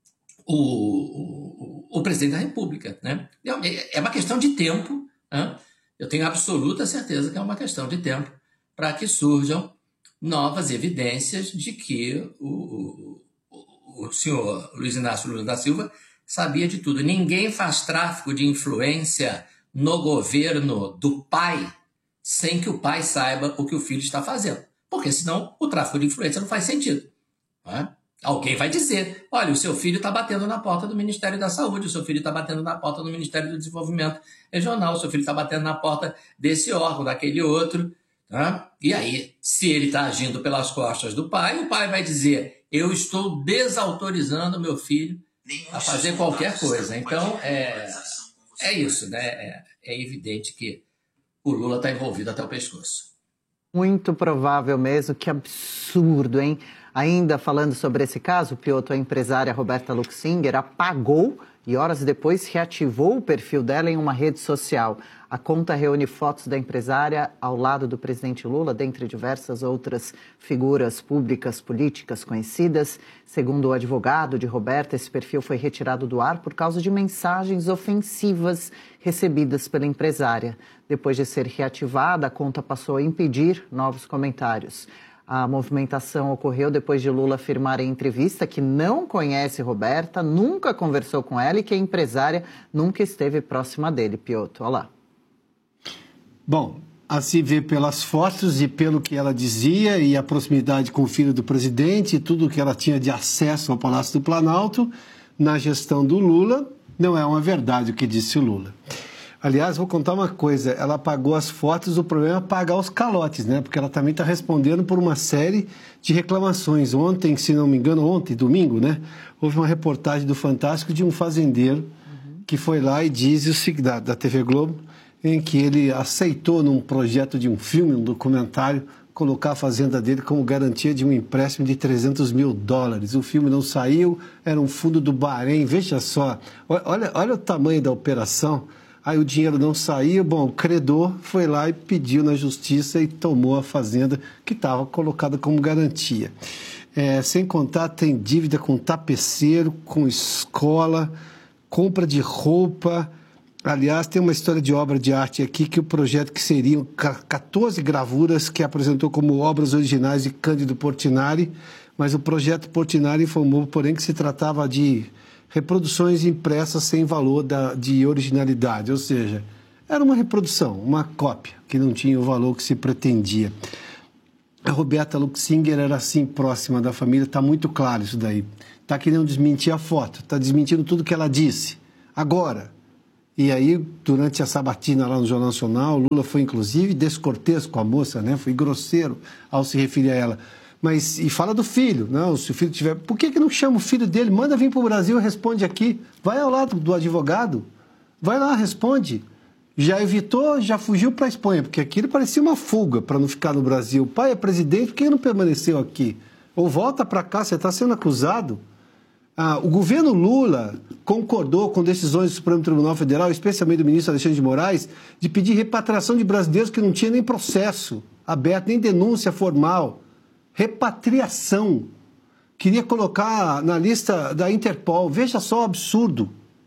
o presidente da República, né? É uma questão de tempo, né? Eu tenho absoluta certeza que é uma questão de tempo para que surjam novas evidências de que o senhor Luiz Inácio Lula da Silva sabia de tudo. Ninguém faz tráfico de influência no governo do pai sem que o pai saiba o que o filho está fazendo. Porque senão o tráfico de influência não faz sentido, né? Alguém vai dizer, olha, o seu filho está batendo na porta do Ministério da Saúde, o seu filho está batendo na porta do Ministério do Desenvolvimento Regional, o seu filho está batendo na porta desse órgão, daquele outro, tá? E aí, se ele está agindo pelas costas do pai, o pai vai dizer, eu estou desautorizando meu filho a fazer qualquer coisa. Então, é isso, né? É evidente que o Lula está envolvido até o pescoço. Muito provável mesmo, que absurdo, hein? Ainda falando sobre esse caso, Piotr, a empresária Roberta Luxinger apagou e horas depois reativou o perfil dela em uma rede social. A conta reúne fotos da empresária ao lado do presidente Lula, dentre diversas outras figuras públicas, políticas conhecidas. Segundo o advogado de Roberta, esse perfil foi retirado do ar por causa de mensagens ofensivas recebidas pela empresária. Depois de ser reativada, a conta passou a impedir novos comentários. A movimentação ocorreu depois de Lula afirmar em entrevista que não conhece Roberta, nunca conversou com ela e que a empresária nunca esteve próxima dele. Piotr, olha lá. Bom, a se ver pelas fotos e pelo que ela dizia e a proximidade com o filho do presidente e tudo que ela tinha de acesso ao Palácio do Planalto, na gestão do Lula, não é uma verdade o que disse o Lula. Aliás, vou contar uma coisa, ela apagou as fotos, o problema é apagar os calotes, né? Porque ela também está respondendo por uma série de reclamações. Ontem, se não me engano, domingo, né? Houve uma reportagem do Fantástico de um fazendeiro que foi lá e disse, da TV Globo, em que ele aceitou num projeto de um filme, um documentário, colocar a fazenda dele como garantia de um empréstimo de $300 mil. O filme não saiu, era um fundo do Bahrein, veja só, olha o tamanho da operação. Aí o dinheiro não saiu, o credor foi lá e pediu na justiça e tomou a fazenda que estava colocada como garantia. Sem contar, tem dívida com tapeceiro, com escola, compra de roupa, Aliás, tem uma história de obra de arte aqui, que o projeto que seriam 14 gravuras que apresentou como obras originais de Cândido Portinari, mas o projeto Portinari informou, porém, que se tratava de reproduções impressas sem valor de originalidade, ou seja, era uma reprodução, uma cópia, que não tinha o valor que se pretendia. A Roberta Luxinger era assim, próxima da família, está muito claro isso daí. Está querendo desmentir a foto, está desmentindo tudo que ela disse. Agora, e aí, durante a sabatina lá no Jornal Nacional, Lula foi, inclusive, descortês com a moça, né? Foi grosseiro ao se referir a ela. Mas, e fala do filho, não, se o filho tiver... Por que não chama o filho dele? Manda vir para o Brasil e responde aqui. Vai ao lado do advogado, vai lá, responde. Já evitou, já fugiu para a Espanha, porque aqui ele parecia uma fuga para não ficar no Brasil. O pai é presidente, por que não permaneceu aqui? Ou volta para cá, você está sendo acusado. O governo Lula concordou com decisões do Supremo Tribunal Federal, especialmente do ministro Alexandre de Moraes, de pedir repatriação de brasileiros que não tinham nem processo aberto, nem denúncia formal. Repatriação. Queria colocar na lista da Interpol. Veja só o absurdo.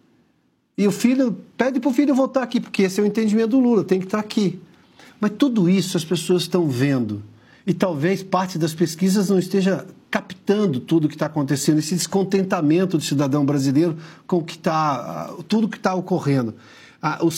E o filho pede para o filho voltar aqui, porque esse é o entendimento do Lula, tem que estar aqui. Mas tudo isso as pessoas estão vendo. E talvez parte das pesquisas não esteja captando tudo o que está acontecendo, esse descontentamento do cidadão brasileiro com o que tudo que está ocorrendo. Os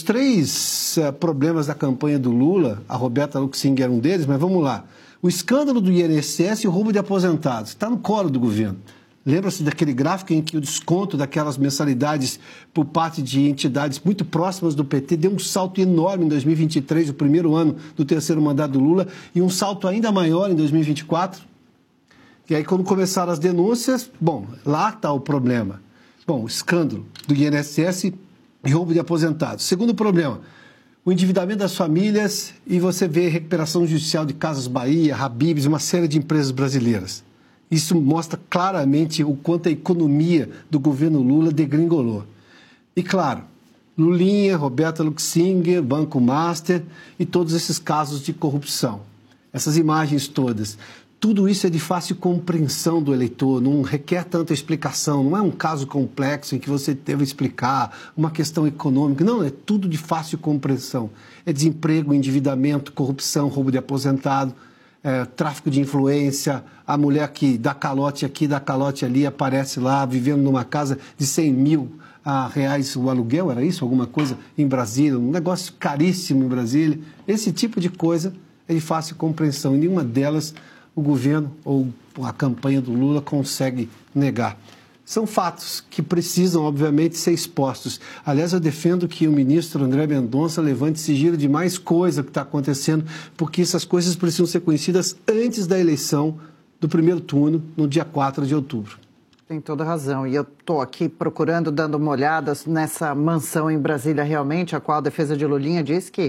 3 problemas da campanha do Lula, a Roberta Luxinger é um deles, mas vamos lá. O escândalo do INSS e o roubo de aposentados. Está no colo do governo. Lembra-se daquele gráfico em que o desconto daquelas mensalidades por parte de entidades muito próximas do PT deu um salto enorme em 2023, o primeiro ano do terceiro mandato do Lula, e um salto ainda maior em 2024? E aí, quando começaram as denúncias, bom, lá está o problema. Bom, escândalo do INSS e roubo de aposentados. Segundo problema, o endividamento das famílias, e você vê recuperação judicial de Casas Bahia, Habib's, uma série de empresas brasileiras. Isso mostra claramente o quanto a economia do governo Lula degringolou. E claro, Lulinha, Roberta Luxinger, Banco Master e todos esses casos de corrupção. Essas imagens todas. Tudo isso é de fácil compreensão do eleitor, não requer tanta explicação, não é um caso complexo em que você deve explicar uma questão econômica, não, é tudo de fácil compreensão. É desemprego, endividamento, corrupção, roubo de aposentado, tráfico de influência, a mulher que dá calote aqui, dá calote ali, aparece lá, vivendo numa casa de 100 mil reais o aluguel, era isso? Alguma coisa em Brasília, um negócio caríssimo em Brasília. Esse tipo de coisa é de fácil compreensão, e nenhuma delas o governo ou a campanha do Lula consegue negar. São fatos que precisam, obviamente, ser expostos. Aliás, eu defendo que o ministro André Mendonça levante sigilo de mais coisa que está acontecendo, porque essas coisas precisam ser conhecidas antes da eleição do primeiro turno, no dia 4 de outubro. Tem toda razão. E eu estou aqui procurando, dando uma olhada nessa mansão em Brasília, realmente, a qual a defesa de Lulinha diz que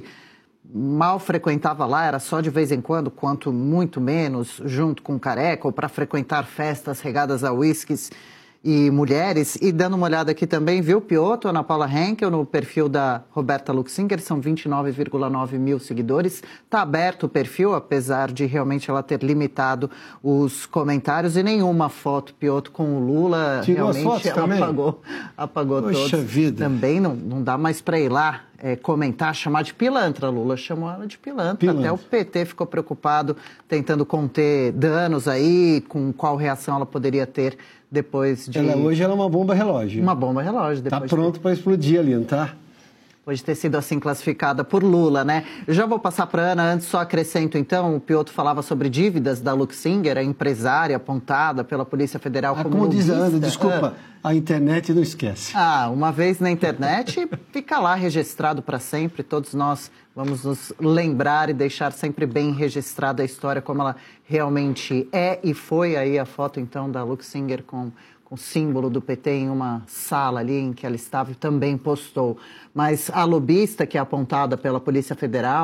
mal frequentava lá, era só de vez em quando, quanto muito menos, junto com o Careca, ou para frequentar festas regadas a uísques e mulheres. E dando uma olhada aqui também, viu, Piotr, Ana Paula Henkel, no perfil da Roberta Luxinger, são 29,9 mil seguidores. Está aberto o perfil, apesar de realmente ela ter limitado os comentários, e nenhuma foto, Piotr, com o Lula. Tirou realmente as fotos apagou Poxa todos. Vida. Também não dá mais para ir lá comentar, chamar de pilantra. Lula chamou ela de pilantra. Até o PT ficou preocupado, tentando conter danos aí, com qual reação ela poderia ter depois de... Hoje ela é uma bomba relógio. Uma bomba relógio. Está pronto para explodir ali, não tá? Depois de ter sido assim classificada por Lula, né? Eu já vou passar para a Ana, antes só acrescento então, o Piotr falava sobre dívidas da Luxinger, a empresária apontada pela Polícia Federal como como diz a Ana, lobista. desculpa, a internet não esquece. Uma vez na internet, fica lá registrado para sempre, todos nós vamos nos lembrar e deixar sempre bem registrada a história como ela realmente é e foi. Aí a foto então da Luxinger com o símbolo do PT em uma sala ali em que ela estava e também postou. Mas a lobista que é apontada pela Polícia Federal,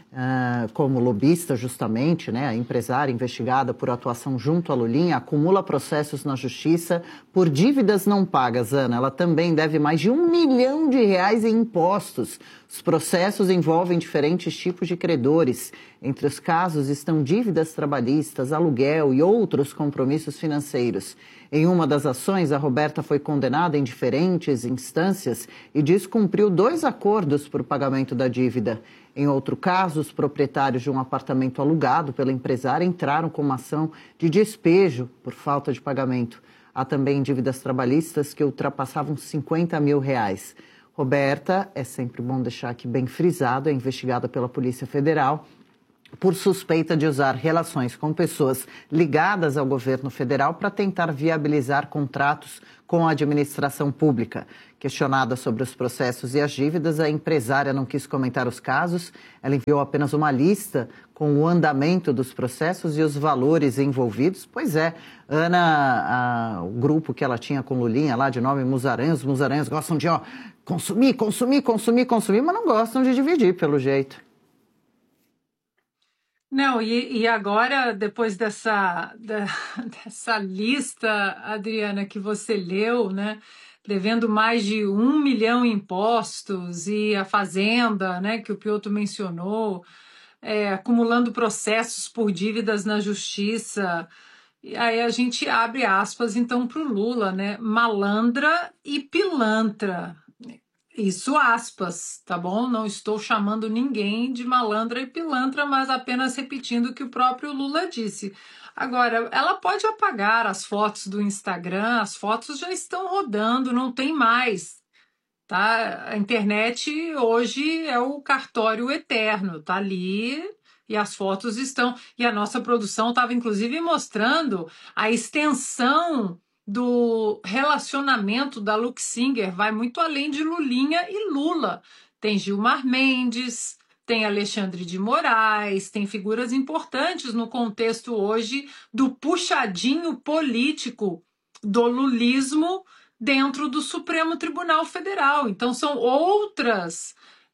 como lobista, justamente, né, a empresária investigada por atuação junto à Lulinha, acumula processos na justiça por dívidas não pagas, Ana. Ela também deve mais de R$1 milhão em impostos. Os processos envolvem diferentes tipos de credores. Entre os casos estão dívidas trabalhistas, aluguel e outros compromissos financeiros. Em uma das ações, a Roberta foi condenada em diferentes instâncias e descumpriu 2 acordos por pagamento da dívida. Em outro caso, os proprietários de um apartamento alugado pela empresária entraram com uma ação de despejo por falta de pagamento. Há também dívidas trabalhistas que ultrapassavam R$50 mil. Roberta, é sempre bom deixar aqui bem frisado, é investigada pela Polícia Federal por suspeita de usar relações com pessoas ligadas ao governo federal para tentar viabilizar contratos com a administração pública. Questionada sobre os processos e as dívidas, a empresária não quis comentar os casos. Ela enviou apenas uma lista com o andamento dos processos e os valores envolvidos. Pois é, Ana, o grupo que ela tinha com Lulinha lá de nome Musaranhos, os Musaranhos gostam de consumir, mas não gostam de dividir, pelo jeito. Não, e agora, depois dessa lista, Adriana, que você leu, né, devendo mais de R$1 milhão em impostos, e a Fazenda, né, que o Piotr mencionou, acumulando processos por dívidas na justiça, e aí a gente abre aspas, então, para o Lula, né, malandra e pilantra. Isso aspas, tá bom? Não estou chamando ninguém de malandra e pilantra, mas apenas repetindo o que o próprio Lula disse. Agora, ela pode apagar as fotos do Instagram, as fotos já estão rodando, não tem mais, tá? A internet hoje é o cartório eterno, tá ali e as fotos estão. E a nossa produção estava inclusive mostrando a extensão do relacionamento da Lux Singer, vai muito além de Lulinha e Lula. Tem Gilmar Mendes, tem Alexandre de Moraes, tem figuras importantes no contexto hoje do puxadinho político do lulismo dentro do Supremo Tribunal Federal. Então são outros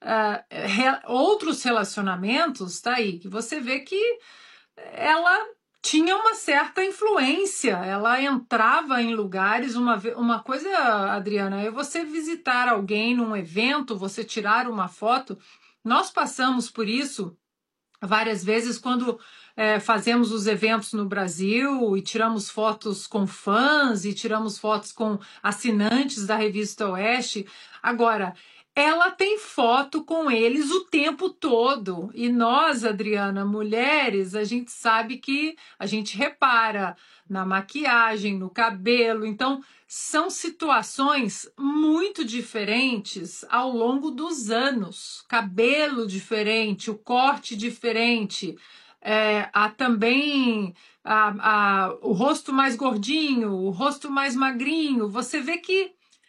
relacionamentos, tá aí, que você vê que ela tinha uma certa influência, ela entrava em lugares, uma coisa, Adriana, é você visitar alguém num evento, você tirar uma foto. Nós passamos por isso várias vezes quando fazemos os eventos no Brasil e tiramos fotos com fãs e tiramos fotos com assinantes da Revista Oeste. Agora, ela tem foto com eles o tempo todo. E nós, Adriana, mulheres, a gente sabe que a gente repara na maquiagem, no cabelo. Então, são situações muito diferentes ao longo dos anos. Cabelo diferente, o corte diferente. Há também o rosto mais gordinho, o rosto mais magrinho. Você vê que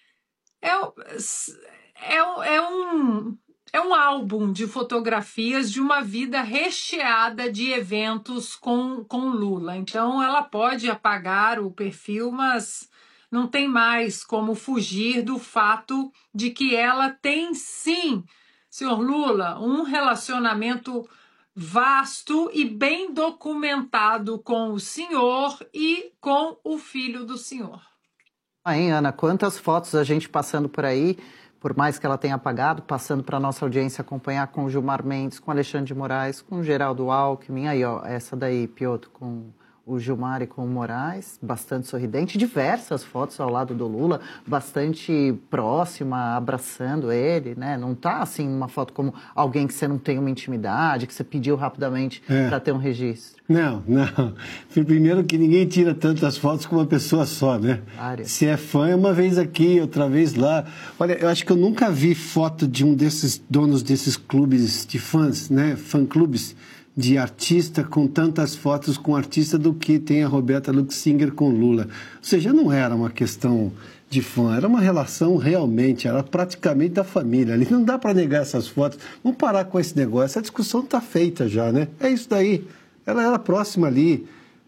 é um álbum de fotografias de uma vida recheada de eventos com Lula. Então, ela pode apagar o perfil, mas não tem mais como fugir do fato de que ela tem, sim, senhor Lula, um relacionamento vasto e bem documentado com o senhor e com o filho do senhor. Aí, Ana, quantas fotos a gente passando por aí, por mais que ela tenha apagado, passando para a nossa audiência acompanhar com o Gilmar Mendes, com o Alexandre de Moraes, com o Geraldo Alckmin, aí, ó, essa daí, Piotr, com o Gilmar e com o Moraes, bastante sorridente, diversas fotos ao lado do Lula, bastante próxima, abraçando ele, né? Não tá, assim, uma foto como alguém que você não tem uma intimidade, que você pediu rapidamente para ter um registro. Não. Primeiro que ninguém tira tantas fotos com uma pessoa só, né? Se é fã, é uma vez aqui, outra vez lá. Olha, eu acho que eu nunca vi foto de um desses donos desses clubes de fãs, né? Fã-clubes de artista com tantas fotos com artista do que tem a Roberta Lux Singer com Lula. Ou seja, não era uma questão de fã, era uma relação realmente, era praticamente da família ali. Não dá para negar essas fotos. Vamos parar com esse negócio. Essa discussão está feita já, né? É isso daí. Ela era próxima ali.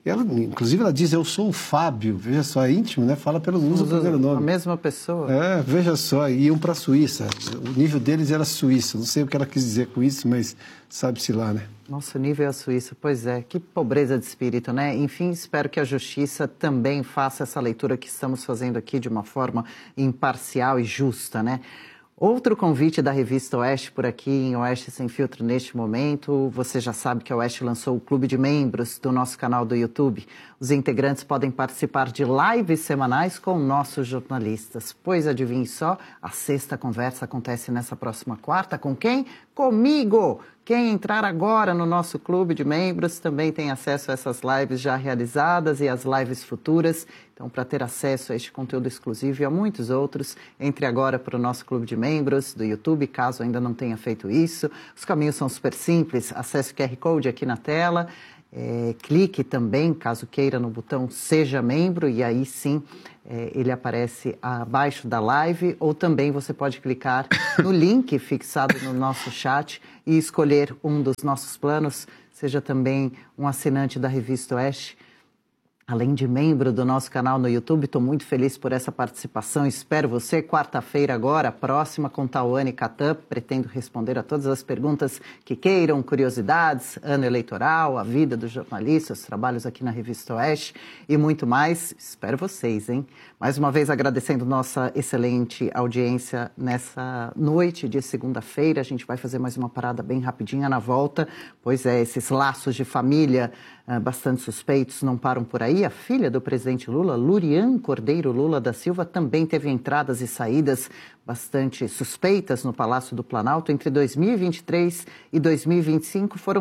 Ela, inclusive, ela diz, eu sou o Fábio, veja só, é íntimo, né? Fala pelo uso do primeiro nome. A mesma pessoa. É, veja só, iam para a Suíça. O nível deles era Suíça. Não sei o que ela quis dizer com isso, mas sabe-se lá, né? Nosso nível é a Suíça, pois é, que pobreza de espírito, né? Enfim, espero que a Justiça também faça essa leitura que estamos fazendo aqui de uma forma imparcial e justa, né? Outro convite da revista Oeste por aqui, em Oeste Sem Filtro, neste momento. Você já sabe que a Oeste lançou o clube de membros do nosso canal do YouTube. Os integrantes podem participar de lives semanais com nossos jornalistas. Pois adivinhe só, a sexta conversa acontece nessa próxima quarta. Com quem? Comigo! Quem entrar agora no nosso clube de membros também tem acesso a essas lives já realizadas e às lives futuras. Então, para ter acesso a este conteúdo exclusivo e a muitos outros, entre agora para o nosso clube de membros do YouTube, caso ainda não tenha feito isso. Os caminhos são super simples. Acesse o QR Code aqui na tela. Clique também, caso queira, no botão Seja Membro e aí sim ele aparece abaixo da live, ou também você pode clicar no link fixado no nosso chat e escolher um dos nossos planos, seja também um assinante da Revista Oeste. Além de membro do nosso canal no YouTube, estou muito feliz por essa participação. Espero você quarta-feira agora, próxima com Tawane Catan. Pretendo responder a todas as perguntas que queiram, curiosidades, ano eleitoral, a vida do jornalista, os trabalhos aqui na Revista Oeste e muito mais. Espero vocês, hein? Mais uma vez agradecendo nossa excelente audiência nessa noite de segunda-feira. A gente vai fazer mais uma parada bem rapidinha na volta, pois esses laços de família bastante suspeitos não param por aí. A filha do presidente Lula, Lurian Cordeiro Lula da Silva, também teve entradas e saídas bastante suspeitas no Palácio do Planalto. Entre 2023 e 2025 foram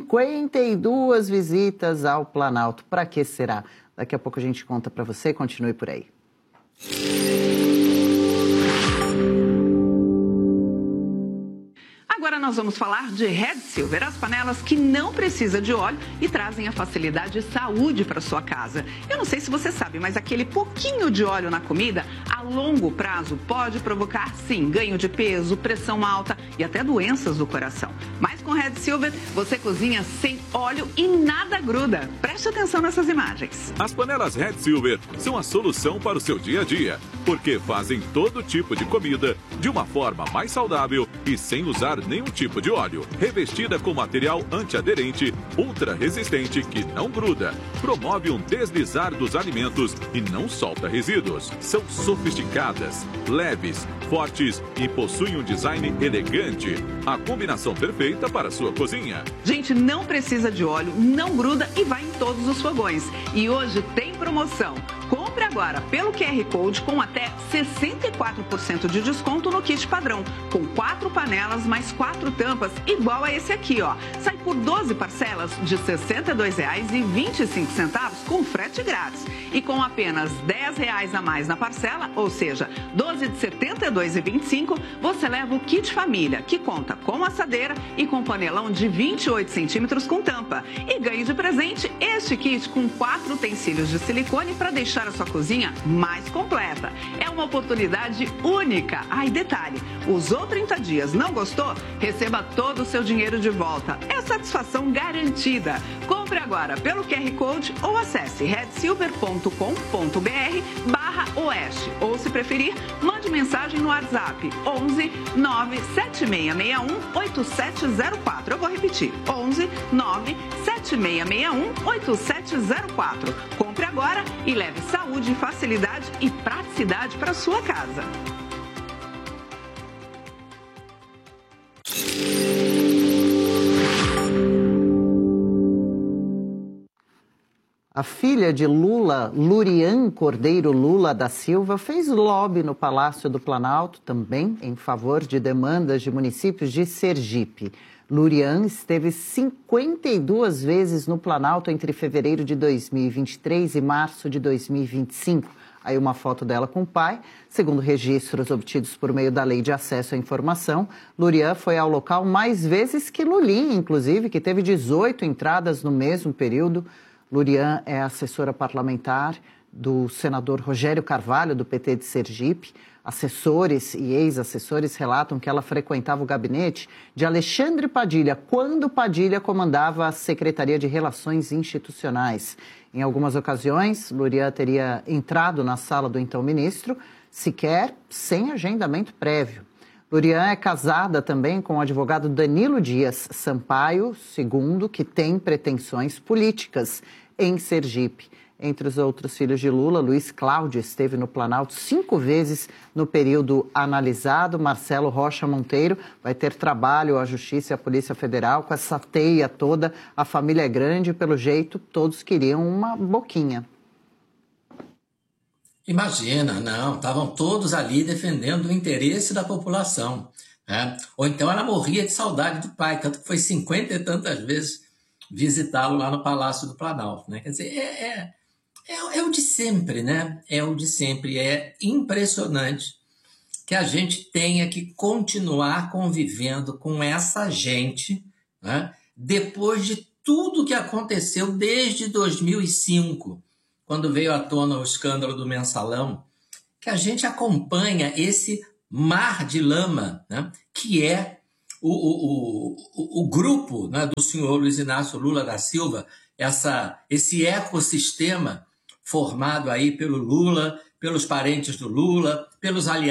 52 visitas ao Planalto. Para que será? Daqui a pouco a gente conta para você. Continue por aí. Agora nós vamos falar de Red Silver, as panelas que não precisam de óleo e trazem a facilidade e saúde para sua casa. Eu não sei se você sabe, mas aquele pouquinho de óleo na comida, a longo prazo, pode provocar, sim, ganho de peso, pressão alta e até doenças do coração. Mas com Red Silver, você cozinha sem óleo e nada gruda. Preste atenção nessas imagens. As panelas Red Silver são a solução para o seu dia a dia, porque fazem todo tipo de comida de uma forma mais saudável e sem usar nenhum tipo de óleo. Revestida com material antiaderente, ultra resistente que não gruda, promove um deslizar dos alimentos e não solta resíduos. São sofisticadas, leves, fortes e possuem um design elegante. A combinação perfeita para a sua cozinha. Gente, não precisa de óleo, não gruda e vai em todos os fogões. E hoje tem promoção. Compre agora pelo QR Code com até 64% de desconto no kit padrão, com 4 panelas mais 4 tampas, igual a esse aqui, ó. Sai por 12 parcelas de R$ 62,25 com frete grátis. E com apenas R$ 10 a mais na parcela, ou seja, 12 de R$ 72,25, você leva o kit família, que conta com assadeira e com panelão de 28 centímetros com tampa. E ganhe de presente este kit com 4 utensílios de silicone para deixar a sua cozinha mais completa. É uma oportunidade única. E detalhe, usou 30 dias, não gostou? Receba todo o seu dinheiro de volta. É satisfação garantida. Compre agora pelo QR Code ou acesse redsilver.com.br/oeste. Ou, se preferir, mande mensagem no WhatsApp 11 97661 8704. Eu vou repetir, 11 97661 8704. Compre agora e leve saúde, facilidade e praticidade para sua casa. A filha de Lula, Lurian Cordeiro Lula da Silva, fez lobby no Palácio do Planalto, também em favor de demandas de municípios de Sergipe. Lurian esteve 52 vezes no Planalto entre fevereiro de 2023 e março de 2025. Aí uma foto dela com o pai. Segundo registros obtidos por meio da Lei de Acesso à Informação, Lurian foi ao local mais vezes que Lulinha, inclusive, que teve 18 entradas no mesmo período. Lurian é assessora parlamentar do senador Rogério Carvalho, do PT de Sergipe. Assessores e ex-assessores relatam que ela frequentava o gabinete de Alexandre Padilha, quando Padilha comandava a Secretaria de Relações Institucionais. Em algumas ocasiões, Lurian teria entrado na sala do então ministro, sequer sem agendamento prévio. Lurian é casada também com o advogado Danilo Dias Sampaio II, que tem pretensões políticas em Sergipe. Entre os outros filhos de Lula, Luiz Cláudio esteve no Planalto 5 vezes no período analisado. Marcelo Rocha Monteiro vai ter trabalho à Justiça e à Polícia Federal com essa teia toda. A família é grande, pelo jeito, todos queriam uma boquinha. Imagina, não, estavam todos ali defendendo o interesse da população, né? Ou então ela morria de saudade do pai, tanto que foi 50 e tantas vezes visitá-lo lá no Palácio do Planalto, né? Quer dizer, é o de sempre, né? É o de sempre. É impressionante que a gente tenha que continuar convivendo com essa gente, né? Depois de tudo que aconteceu desde 2005, quando veio à tona o escândalo do Mensalão, que a gente acompanha esse mar de lama, né? Que é o grupo, né, do senhor Luiz Inácio Lula da Silva, esse ecossistema formado aí pelo Lula, pelos parentes do Lula, pelos aliados